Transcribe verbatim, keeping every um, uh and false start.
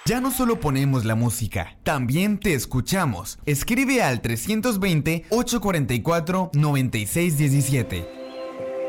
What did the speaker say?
Ya no solo ponemos la música, también te escuchamos. Escribe al trescientos veinte, ochocientos cuarenta y cuatro, noventa y seis diecisiete.